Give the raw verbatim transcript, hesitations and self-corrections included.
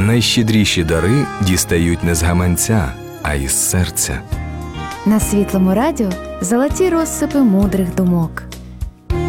Найщедріші дари дістають не з гаманця, а із серця. На Світлому радіо золоті розсипи мудрих думок.